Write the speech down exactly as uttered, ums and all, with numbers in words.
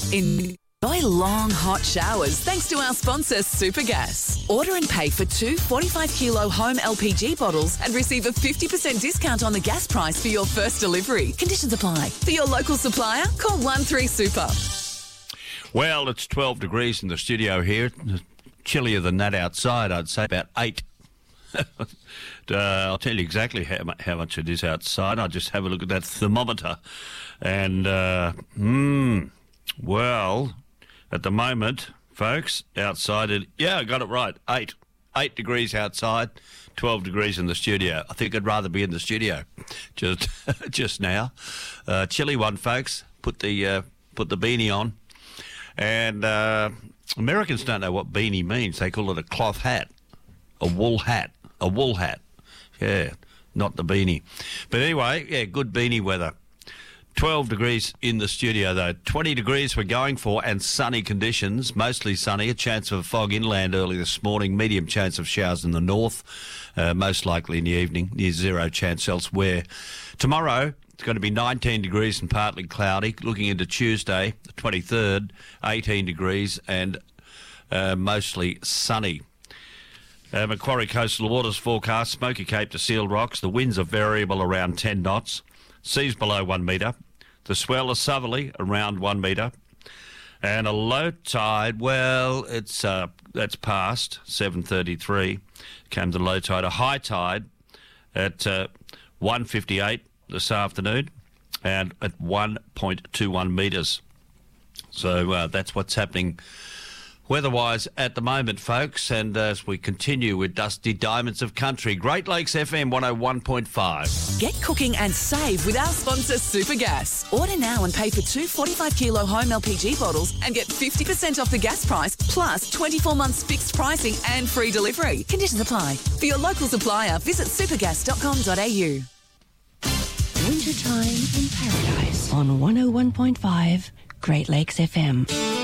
Enjoy long, hot showers thanks to our sponsor, Supergas. Order and pay for two forty-five kilo home L P G bottles and receive a fifty percent discount on the gas price for your first delivery. Conditions apply. For your local supplier, call one three super. Well, it's twelve degrees in the studio here. Chillier than that outside, I'd say about eight. uh, I'll tell you exactly how, how much it is outside. I'll just have a look at that thermometer. And, uh, hmm, well, at the moment, folks, outside, it, yeah, I got it right, eight. Eight degrees outside, twelve degrees in the studio. I think I'd rather be in the studio just just now. Uh, chilly one, folks. Put the uh, put the beanie on. And uh, Americans don't know what beanie means. They call it a cloth hat, a wool hat, a wool hat. Yeah, not the beanie. But anyway, yeah, good beanie weather. twelve degrees in the studio, though. twenty degrees we're going for, and sunny conditions, mostly sunny. A chance of a fog inland early this morning. Medium chance of showers in the north, uh, most likely in the evening. Near zero chance elsewhere. Tomorrow, it's going to be nineteen degrees and partly cloudy. Looking into Tuesday, the twenty-third, eighteen degrees and uh, mostly sunny. Uh, Macquarie Coastal Waters forecast, Smoky Cape to Sealed Rocks. The winds are variable around ten knots. Seas below one metre. The swell is southerly around one metre. And a low tide, well, it's uh, that's past seven thirty-three. Came the low tide. A high tide at uh, one fifty-eight this afternoon and at one point two one metres. So uh, that's what's happening weather-wise at the moment, folks. And uh, as we continue with Dusty Diamonds of Country, Great Lakes F M one oh one point five. Get cooking and save with our sponsor, Supergas. Order now and pay for two forty-five kilo home L P G bottles and get fifty percent off the gas price, plus twenty-four months fixed pricing and free delivery. Conditions apply. For your local supplier, visit supergas dot com dot a u. Wintertime in Paradise on one oh one point five Great Lakes F M.